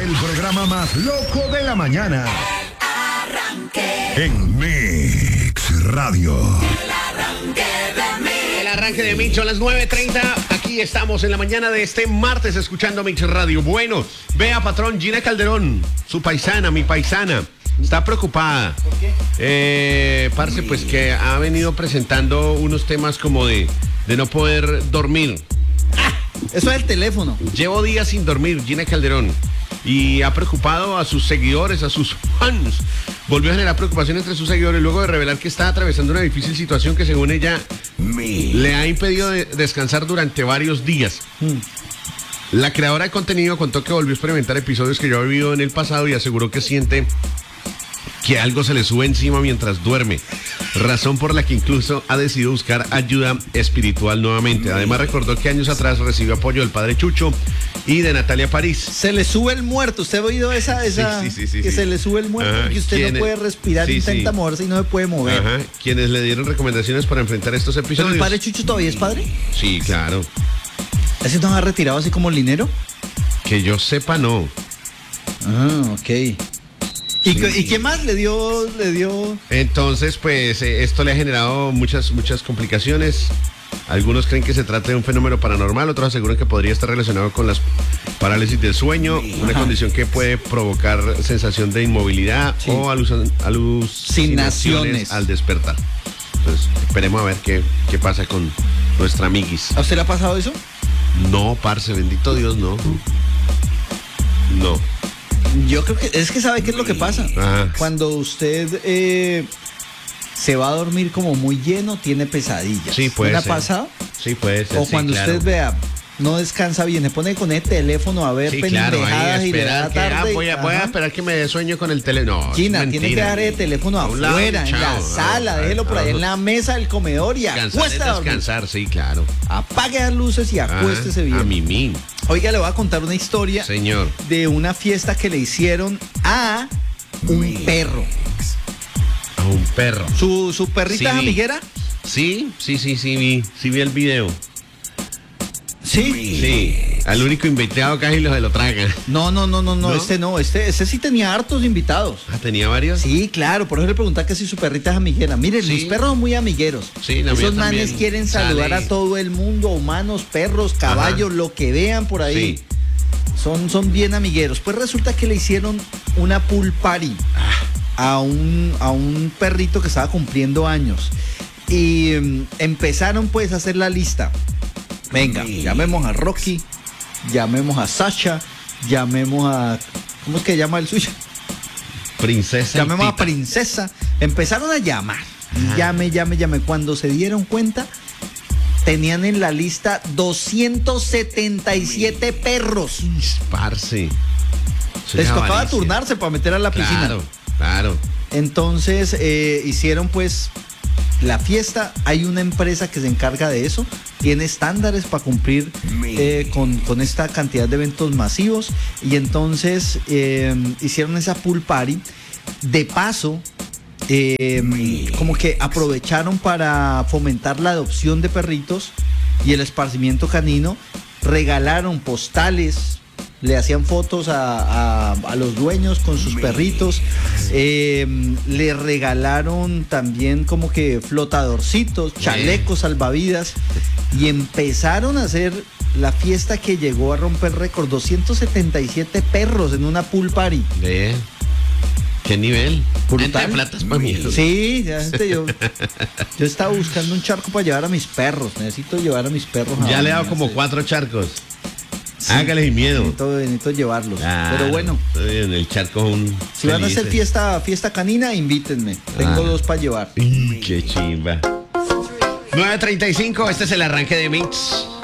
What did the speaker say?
El programa más loco de la mañana. El arranque. En Mix Radio. El arranque de Mix, son las 9:30. Aquí estamos en la mañana de este martes escuchando Mix Radio. Bueno, vea, patrón, Gina Calderón, su paisana, mi paisana, está preocupada. ¿Por qué? Parce, pues que ha venido presentando unos temas como de no poder dormir. Eso es el teléfono. Llevo días sin dormir, Gina Calderón, y ha preocupado a sus seguidores, a sus fans. Volvió a generar preocupación entre sus seguidores luego de revelar que está atravesando una difícil situación que, según ella, le ha impedido descansar durante varios días. La creadora de contenido contó que volvió a experimentar episodios que ya ha vivido en el pasado y aseguró que siente que algo se le sube encima mientras duerme, razón por la que incluso ha decidido buscar ayuda espiritual nuevamente. Además, recordó que años atrás recibió apoyo del padre Chucho y de Natalia París. Se le sube el muerto. ¿Usted ha oído esa Sí, que se le sube el muerto? Ajá. Que usted no puede respirar, intenta moverse y no se puede mover. Ajá. Quienes le dieron recomendaciones para enfrentar estos ¿Pero episodios. el padre Chucho todavía es padre? Sí, claro. ¿Ese no ha retirado así como el dinero? Que yo sepa, no. Ah, ok. ¿Y qué más le dio? Entonces, pues, esto le ha generado muchas complicaciones. Algunos creen que se trata de un fenómeno paranormal, otros aseguran que podría estar relacionado con las parálisis del sueño, una condición que puede provocar sensación de inmovilidad o alucinaciones al despertar. Entonces, esperemos a ver qué pasa con nuestra amiguis. ¿A usted le ha pasado eso? No, parce, bendito Dios, no. No. Yo creo que sabe qué es lo que pasa. Ajá. Cuando usted se va a dormir como muy lleno, tiene pesadillas. Sí, puede ¿Le ha ser. pasado? Sí, puede ser. O sí, cuando claro. usted vea, no descansa bien, se pone con el teléfono a ver Sí, claro, pendejadas ahí y le da esperar que tarde. voy a esperar que me dé sueño con el teléfono. No, Gina, es tiene que mentira. dejar el teléfono A un lado, afuera, en la chao. sala, déjelo por ahí en la mesa del comedor y Descansar es acuéstese a dormir. descansar, sí, claro. Apague las luces y acuéstese bien. A mimín, Oiga, le voy a contar una historia señor. de una fiesta que le hicieron a un perro. A un perro. ¿Su perrita Sí. amiguera? Sí, vi el video. Sí. Sí, al único invitado casi se lo tragan. No, este sí tenía hartos invitados. Ah, ¿tenía varios? Sí, claro, por eso le preguntaba que si su perrita es amiguera. Miren, Sí. los perros son muy amigueros. Sí, la mía Esos también. manes quieren saludar Sale. a todo el mundo, humanos, perros, caballos, lo que vean por ahí. Sí. Son bien amigueros. Pues resulta que le hicieron una pool party a un perrito que estaba cumpliendo años. Y empezaron pues a hacer la lista. Venga, llamemos a Rocky, llamemos a Sasha, llamemos a... ¿Cómo es que llama el suyo? Princesa. Llamemos a Tita. Princesa. Empezaron a llamar. Y llame. Cuando se dieron cuenta, tenían en la lista 277 perros. Parce. Les tocaba turnarse para meter a la piscina. Claro. Entonces hicieron pues la fiesta. Hay una empresa que se encarga de eso. Tiene estándares para cumplir con esta cantidad de eventos masivos. Y entonces hicieron esa pool party. De paso, como que aprovecharon para fomentar la adopción de perritos y el esparcimiento canino. Regalaron postales, le hacían fotos a los dueños con sus perritos. Le regalaron también como que flotadorcitos, chalecos salvavidas. Y empezaron a hacer la fiesta que llegó a romper récord. 277 perros en una pool party. Ve. ¿Qué nivel? Brutal. Entre platas para mí. Sí, yo estaba buscando un charco para llevar a mis perros. Necesito llevar a mis perros. Ya le he dado bañarse. como 4 charcos. Sí, Hágale sin miedo. Necesito llevarlos. Claro, Pero bueno, en el charco un. si van a hacer fiesta canina, invítenme. Tengo 2 para llevar. Qué chimba. 9:35, este es el arranque de Mix.